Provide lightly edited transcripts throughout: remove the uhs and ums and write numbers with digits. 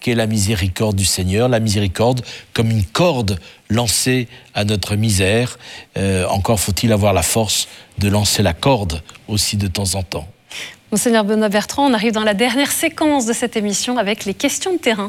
qu'est la miséricorde du Seigneur, la miséricorde comme une corde lancée à notre misère. Encore faut-il avoir la force de lancer la corde aussi de temps en temps. Monseigneur Benoît Bertrand, on arrive dans la dernière séquence de cette émission avec les questions de terrain.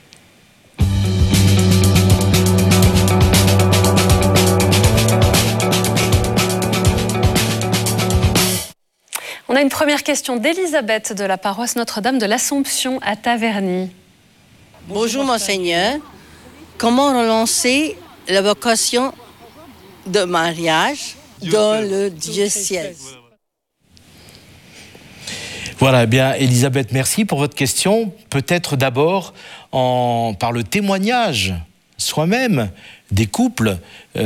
On a une première question d'Elisabeth de la paroisse Notre-Dame de l'Assomption à Taverny. Bonjour Monseigneur. Comment relancer la vocation de mariage dans le diocèse? Voilà, eh bien, Elisabeth, merci pour votre question. Peut-être d'abord par le témoignage soi-même des couples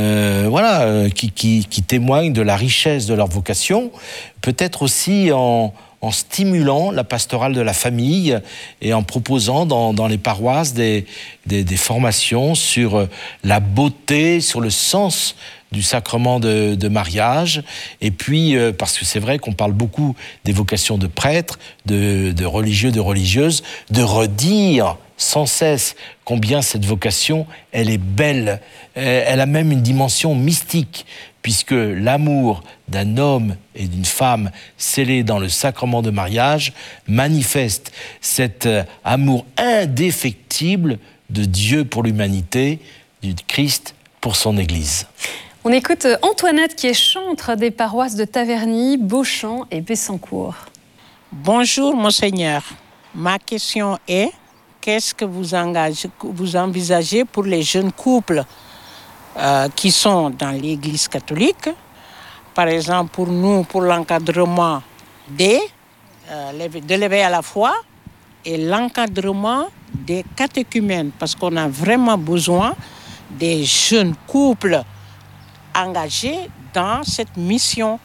qui témoignent de la richesse de leur vocation, peut-être aussi en stimulant la pastorale de la famille et en proposant dans les paroisses des formations sur la beauté, sur le sens du sacrement de mariage. Et puis, parce que c'est vrai qu'on parle beaucoup des vocations de prêtres, de religieux, de religieuses, de redire sans cesse combien cette vocation, elle est belle. Elle a même une dimension mystique, puisque l'amour d'un homme et d'une femme scellés dans le sacrement de mariage manifeste cet amour indéfectible de Dieu pour l'humanité, du Christ pour son Église. On écoute Antoinette qui est chantre des paroisses de Taverny, Beauchamp et Bessancourt. Bonjour Monseigneur. Ma question est, qu'est-ce que vous envisagez pour les jeunes couples qui sont dans l'Église catholique? Par exemple, pour nous, pour l'encadrement de l'éveil à la foi et l'encadrement des catéchumènes, parce qu'on a vraiment besoin des jeunes couples engagés dans cette mission.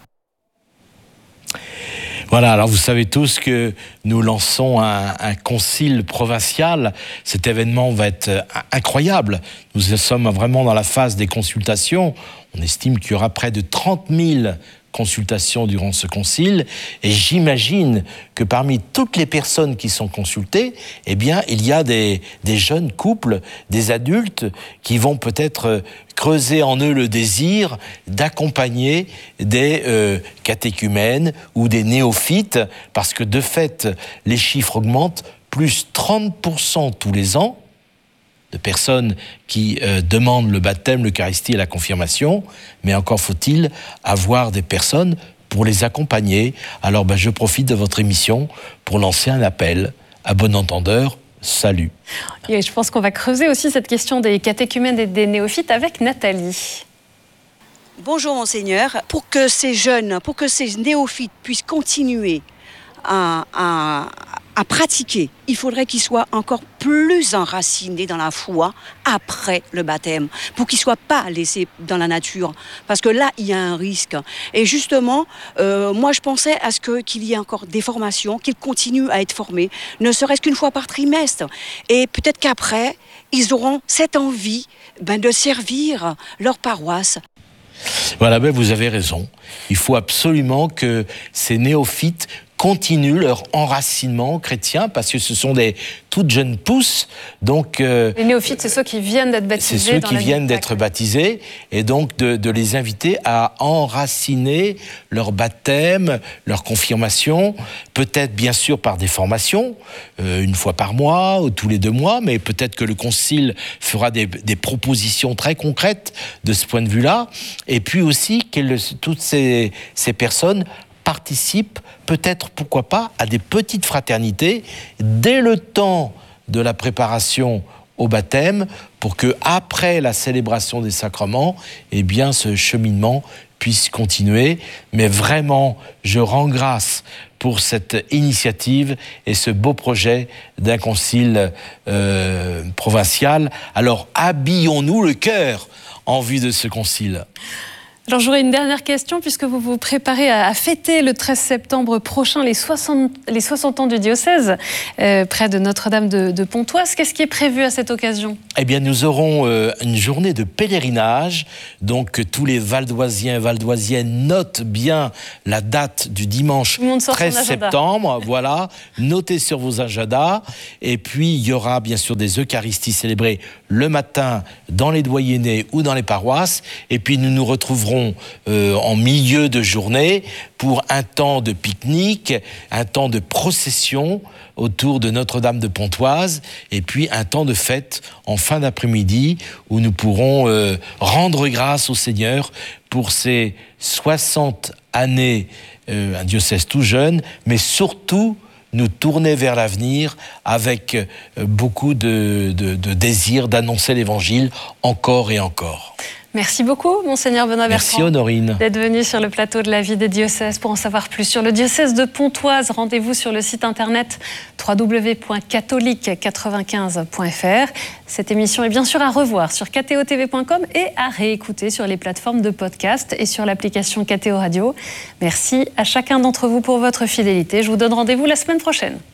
Voilà, alors vous savez tous que nous lançons un concile provincial. Cet événement va être incroyable. Nous sommes vraiment dans la phase des consultations. On estime qu'il y aura près de 30 000 consultations durant ce concile. Et j'imagine que parmi toutes les personnes qui sont consultées, eh bien, il y a des jeunes couples, des adultes qui vont peut-être creuser en eux le désir d'accompagner des catéchumènes ou des néophytes, parce que de fait, les chiffres augmentent, plus 30% tous les ans, de personnes qui demandent le baptême, l'Eucharistie et la confirmation, mais encore faut-il avoir des personnes pour les accompagner. Alors je profite de votre émission pour lancer un appel à bon entendeur. Salut. Et je pense qu'on va creuser aussi cette question des catéchumènes et des néophytes avec Nathalie. Bonjour Monseigneur. Pour que ces jeunes, pour que ces néophytes puissent continuer à pratiquer, il faudrait qu'ils soient encore plus enracinés dans la foi après le baptême, pour qu'ils ne soient pas laissés dans la nature, parce que là, il y a un risque. Et justement, moi, je pensais à qu'il y ait encore des formations, qu'ils continuent à être formés, ne serait-ce qu'une fois par trimestre. Et peut-être qu'après, ils auront cette envie de servir leur paroisse. Voilà, vous avez raison. Il faut absolument que ces néophytes continuent leur enracinement chrétien, parce que ce sont des toutes jeunes pousses. Donc, les néophytes, c'est ceux qui viennent d'être baptisés. C'est ceux qui viennent d'être baptisés, et donc de les inviter à enraciner leur baptême, leur confirmation, peut-être bien sûr par des formations, une fois par mois ou tous les 2 mois, mais peut-être que le concile fera des propositions très concrètes de ce point de vue-là, et puis aussi que toutes ces personnes participent peut-être, pourquoi pas, à des petites fraternités dès le temps de la préparation au baptême, pour que après la célébration des sacrements, eh bien, ce cheminement puisse continuer. Mais vraiment, je rends grâce pour cette initiative et ce beau projet d'un concile provincial. Alors, habillons-nous le cœur en vue de ce concile. Alors j'aurais une dernière question, puisque vous vous préparez à fêter le 13 septembre prochain les 60 ans du diocèse, près de Notre-Dame de Pontoise. Qu'est-ce qui est prévu à cette occasion ? Eh bien, nous aurons une journée de pèlerinage. Donc, tous les Valdoisiens et Valdoisiennes notent bien la date du dimanche 13 septembre. Voilà, notez sur vos agendas. Et puis, il y aura bien sûr des Eucharisties célébrées le matin dans les doyennés ou dans les paroisses. Et puis, nous nous retrouverons en milieu de journée pour un temps de pique-nique, un temps de procession autour de Notre-Dame de Pontoise, et puis un temps de fête en fin d'après-midi où nous pourrons rendre grâce au Seigneur pour ces 60 années, un diocèse tout jeune, mais surtout nous tourner vers l'avenir avec beaucoup de désir d'annoncer l'Évangile encore et encore. Merci beaucoup, Monseigneur Benoît Bertrand. Merci Honorine. D'être venu sur le plateau de la vie des diocèses. Pour en savoir plus sur le diocèse de Pontoise, rendez-vous sur le site internet www.catholique95.fr. Cette émission est bien sûr à revoir sur kto-tv.com et à réécouter sur les plateformes de podcast et sur l'application KTO Radio. Merci à chacun d'entre vous pour votre fidélité. Je vous donne rendez-vous la semaine prochaine.